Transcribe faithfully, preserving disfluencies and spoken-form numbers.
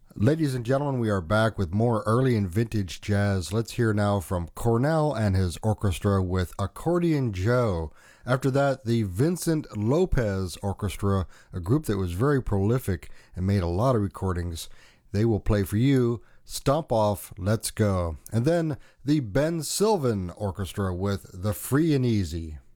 Ladies and gentlemen, we are back with more early and vintage jazz. Let's hear now from Cornell and his orchestra with Accordion Joe. After that, the Vincent Lopez Orchestra, a group that was very prolific and made a lot of recordings. They will play for you Stomp Off, Let's Go. And then the Ben Sylvan Orchestra with The Free and Easy.